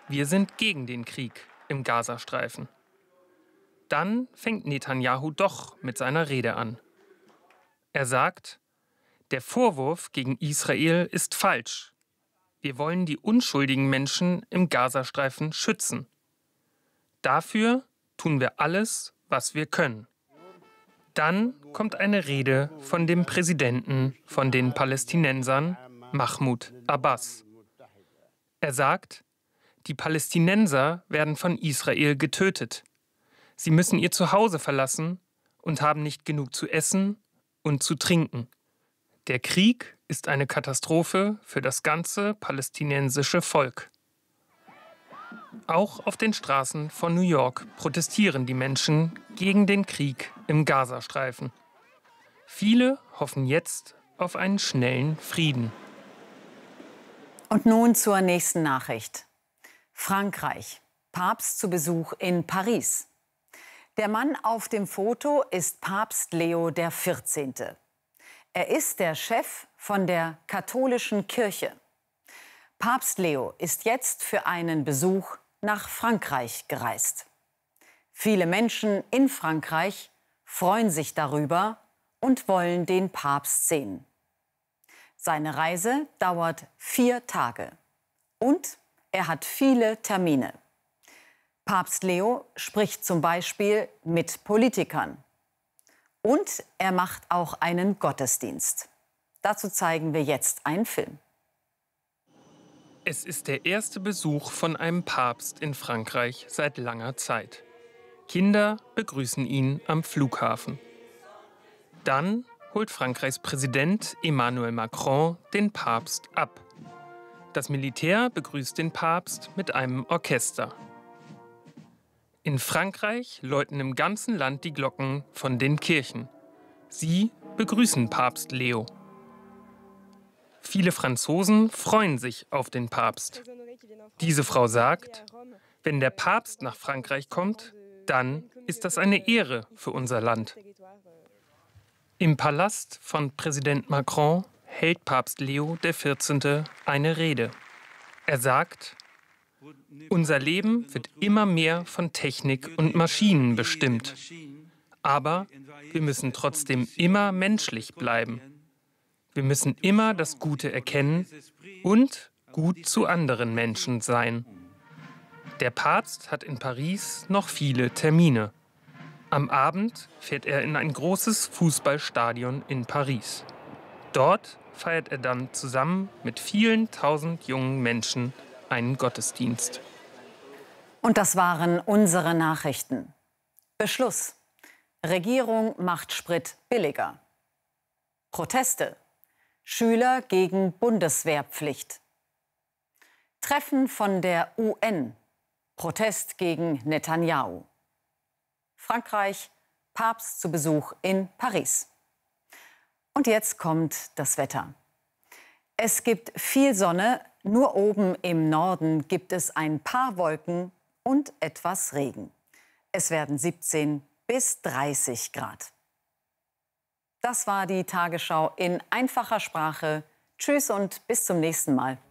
wir sind gegen den Krieg im Gazastreifen. Dann fängt Netanjahu doch mit seiner Rede an. Er sagt, der Vorwurf gegen Israel ist falsch. Wir wollen die unschuldigen Menschen im Gazastreifen schützen. Dafür tun wir alles, was wir können. Dann kommt eine Rede von dem Präsidenten von den Palästinensern, Mahmoud Abbas. Er sagt, die Palästinenser werden von Israel getötet. Sie müssen ihr Zuhause verlassen und haben nicht genug zu essen und zu trinken. Der Krieg ist eine Katastrophe für das ganze palästinensische Volk. Auch auf den Straßen von New York protestieren die Menschen gegen den Krieg im Gazastreifen. Viele hoffen jetzt auf einen schnellen Frieden. Und nun zur nächsten Nachricht. Frankreich. Papst zu Besuch in Paris. Der Mann auf dem Foto ist Papst Leo XIV. Er ist der Chef von der katholischen Kirche. Papst Leo ist jetzt für einen Besuch nach Frankreich gereist. Viele Menschen in Frankreich freuen sich darüber und wollen den Papst sehen. Seine Reise dauert 4 Tage und er hat viele Termine. Papst Leo spricht zum Beispiel mit Politikern. Und er macht auch einen Gottesdienst. Dazu zeigen wir jetzt einen Film. Es ist der erste Besuch von einem Papst in Frankreich seit langer Zeit. Kinder begrüßen ihn am Flughafen. Dann holt Frankreichs Präsident Emmanuel Macron den Papst ab. Das Militär begrüßt den Papst mit einem Orchester. In Frankreich läuten im ganzen Land die Glocken von den Kirchen. Sie begrüßen Papst Leo. Viele Franzosen freuen sich auf den Papst. Diese Frau sagt, wenn der Papst nach Frankreich kommt, dann ist das eine Ehre für unser Land. Im Palast von Präsident Macron hält Papst Leo XIV. Eine Rede. Er sagt, unser Leben wird immer mehr von Technik und Maschinen bestimmt. Aber wir müssen trotzdem immer menschlich bleiben. Wir müssen immer das Gute erkennen und gut zu anderen Menschen sein. Der Papst hat in Paris noch viele Termine. Am Abend fährt er in ein großes Fußballstadion in Paris. Dort feiert er dann zusammen mit vielen tausend jungen Menschen einen Gottesdienst. Und das waren unsere Nachrichten. Beschluss. Regierung macht Sprit billiger. Proteste. Schüler gegen Bundeswehrpflicht. Treffen von der UN. Protest gegen Netanjahu. Frankreich. Papst zu Besuch in Paris. Und jetzt kommt das Wetter. Es gibt viel Sonne, nur oben im Norden gibt es ein paar Wolken und etwas Regen. Es werden 17 bis 30 Grad. Das war die Tagesschau in einfacher Sprache. Tschüss und bis zum nächsten Mal.